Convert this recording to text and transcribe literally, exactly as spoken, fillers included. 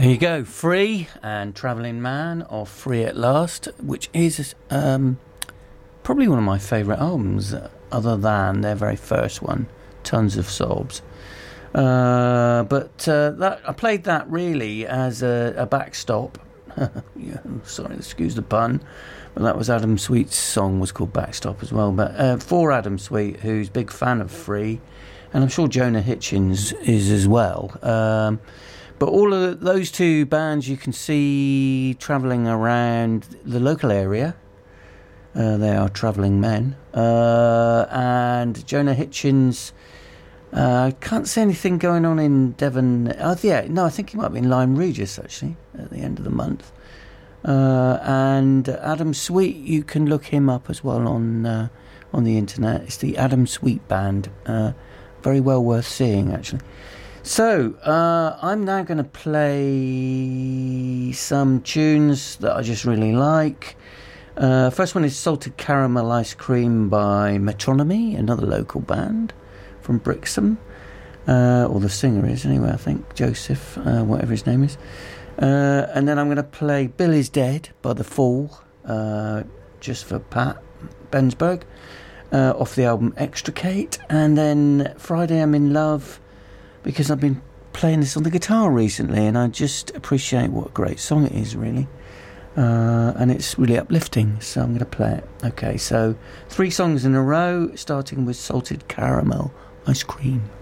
There you go, Free and Travelling Man, or Free at Last, which is um, probably one of my favourite albums, other than their very first one, Tons of Sobs. Uh, but uh, that I played that really as a, a backstop. Yeah, sorry, excuse the pun, but that was Adam Sweet's song, was called Backstop as well. But uh, for Adam Sweet, who's a big fan of Free, and I'm sure Jonah Hitchens is as well. Um, But all of those two bands you can see travelling around the local area. Uh, they are travelling men. Uh, and Jonah Hitchens, uh, I can't see anything going on in Devon. Oh, yeah, no, I think he might be in Lyme Regis, actually, at the end of the month. Uh, and Adam Sweet, you can look him up as well on uh, on the internet. It's the Adam Sweet Band. Uh, very well worth seeing, actually. So, uh, I'm now going to play some tunes that I just really like. Uh, first one is Salted Caramel Ice Cream by Metronomy, another local band from Brixham. Uh, or the singer is, anyway, I think. Joseph, uh, whatever his name is. Uh, and then I'm going to play Bill is Dead by The Fall, uh, just for Pat Bensberg, uh, off the album Extricate. And then Friday I'm in Love, because I've been playing this on the guitar recently, and I just appreciate what a great song it is, really. Uh, and it's really uplifting, so I'm going to play it. Okay, so three songs in a row, starting with Salted Caramel Ice Cream.